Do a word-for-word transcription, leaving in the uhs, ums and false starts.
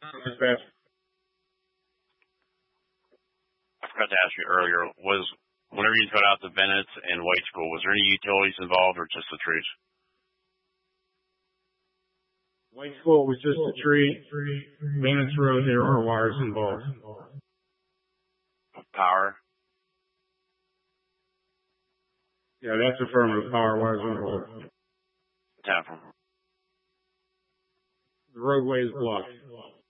As fast. I forgot to ask you earlier, was whenever you cut out the Bennett's and White School, was there any utilities involved or just the trees? White School was just a tree. Bennett's Road, there are wires involved. Power? Yeah, that's affirmative. Power wires involved. Tap. The roadway is blocked.